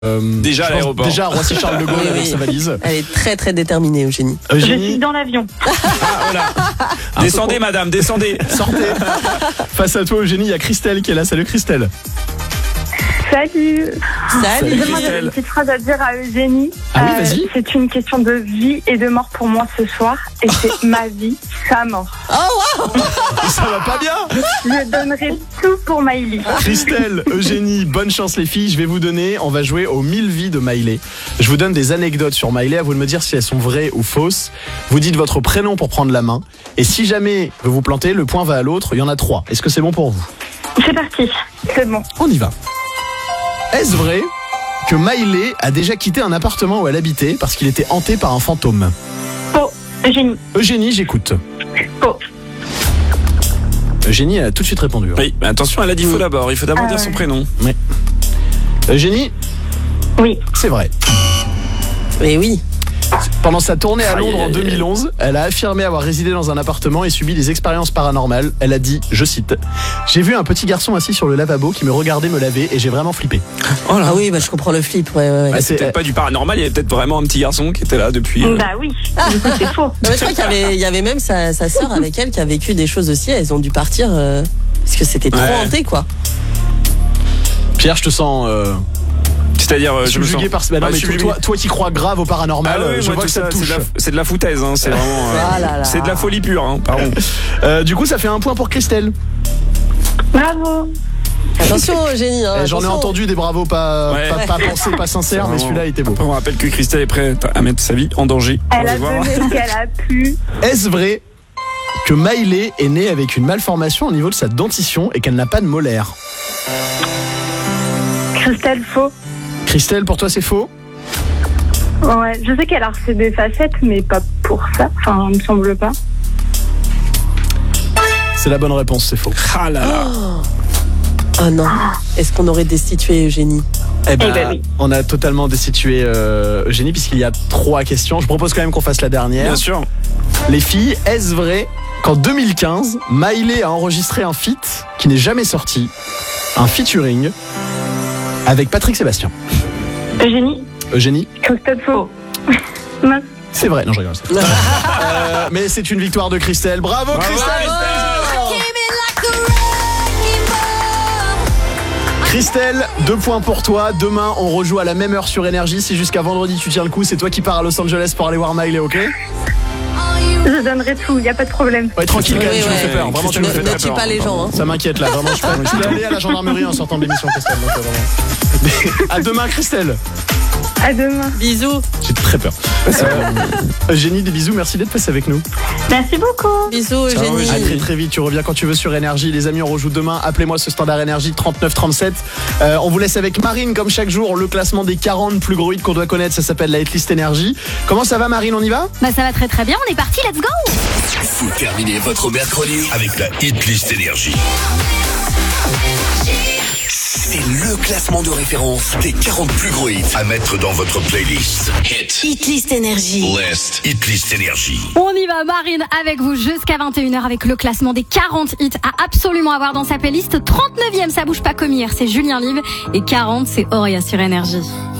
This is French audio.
Déjà à l'aéroport. Déjà à Roissy-Charles de Gaulle avec sa valise. Elle est très très déterminée, Eugénie. Je suis dans l'avion. Voilà. Descendez, madame, descendez. Sortez. Face à toi, Eugénie, il y a Christelle qui est là. Salut Christelle. Salut. Salut. Moi, j'avais une petite phrase à dire à Eugénie. Ah oui, vas-y. C'est une question de vie et de mort pour moi ce soir. Et c'est ma vie, sa mort. Oh wow. Ça va pas bien. Je donnerai tout pour Maïli. Christelle, Eugénie, bonne chance les filles. Je vais vous donner, on va jouer aux 1000 vies de Maïlé. Je vous donne des anecdotes sur Maïlé. À vous de me dire si elles sont vraies ou fausses. Vous dites votre prénom pour prendre la main. Et si jamais vous vous plantez, le point va à l'autre. Il y en a 3. Est-ce que c'est bon pour vous? C'est parti. C'est bon. On y va. Est-ce vrai que Maïlé a déjà quitté un appartement où elle habitait parce qu'il était hanté par un fantôme? Faux. Eugénie. Eugénie, j'écoute. Faux. Eugénie a tout de suite répondu. Oui, mais attention, elle a dit faux d'abord. Il faut d'abord dire son prénom. Oui. Eugénie, Oui. c'est vrai. Mais oui. Pendant sa tournée à Londres en Aïe, aïe, aïe. 2011, elle a affirmé avoir résidé dans un appartement et subi des expériences paranormales. Elle a dit, je cite, « J'ai vu un petit garçon assis sur le lavabo qui me regardait me laver et j'ai vraiment flippé. Oh là. Ah oui, bah je comprends le flip. Ouais. Bah, c'est peut-être pas du paranormal, il y avait peut-être vraiment un petit garçon qui était là depuis. Bah oui. Du coup, c'est faux. Non, mais je crois qu'il y avait même sa sœur avec elle qui a vécu des choses aussi. Elles ont dû partir parce que c'était trop Ouais. hanté, quoi. » Pierre, je te sens C'est-à-dire, je me sens. subjugué par... Bah non, Bah, mais je suis toi qui crois grave au paranormal, Ah oui, je moi, vois tout que ça te touche. c'est de la foutaise, hein. C'est vraiment. Ah là là. C'est de la folie pure, hein. Pardon. Du coup, ça fait un point pour Christelle. Bravo. Attention, Eugénie. Hein, J'en ai attention. entendu des bravos pas pensés, pas sincères, mais Vraiment- celui-là était beau. Après, on rappelle que Christelle est prête à mettre sa vie en danger. Elle a donné ce qu'elle a pu. Est-ce vrai que Maïlé est née avec une malformation au niveau de sa dentition et qu'elle n'a pas de molaire? Christelle, faux. Christelle, pour toi, c'est faux? Ouais, je sais qu'elle a reçu des facettes, mais pas pour ça. Enfin, il me semble pas. C'est la bonne réponse, c'est faux. Ah là là. Ah non. Est-ce qu'on aurait destitué Eugénie? Eh ben, oui. on a totalement destitué Eugénie puisqu'il y a 3 questions. Je propose quand même qu'on fasse la dernière. Bien sûr. Les filles, est-ce vrai qu'en 2015, Maïlé a enregistré un feat qui n'est jamais sorti, un featuring avec Patrick Sébastien? Eugénie. Eugénie, Christelle, faux. Mince. c'est vrai. Non, je rigole. c'est vrai. Mais c'est une victoire de Christelle. Bravo, Christelle. Christelle, 2 points pour toi. Demain, on rejoue à la même heure sur Énergie. Si jusqu'à vendredi, tu tiens le coup, c'est toi qui pars à Los Angeles pour aller voir Maïlé, ok? Je donnerai tout, il n'y a pas de problème. Ouais, tranquille, quand même, Oui, tu me ouais. fais peur. Vraiment, tu me fais Ne très tue peur. pas les gens. Hein. Ça m'inquiète là, vraiment. Je vais aller à la gendarmerie en sortant de l'émission, Christelle. Donc, vraiment. À demain, Christelle. À demain. Bisous. J'ai très peur. Eugénie, des bisous. Merci d'être passé avec nous. Merci beaucoup. Bisous, Eugénie. À très très vite. Tu reviens quand tu veux sur Énergie. Les amis, on rejoue demain. Appelez-moi ce standard Énergie 3937. On vous laisse avec Marine comme chaque jour. Le classement des 40 plus gros hits qu'on doit connaître. Ça s'appelle la Hitlist Énergie. Comment ça va, Marine? On y va? Bah ça va très très bien, on est parti, let's go! Vous terminez votre mercredi avec la Hitlist Énergie. C'est le classement de référence des 40 plus gros hits à mettre dans votre playlist. Hitlist Énergie. Hitlist Énergie. On y va, Marine, avec vous jusqu'à 21h avec le classement des 40 hits à absolument avoir dans sa playlist. 39e, ça bouge pas comme hier, c'est Julien Live. Et 40, c'est Auria sur Énergie.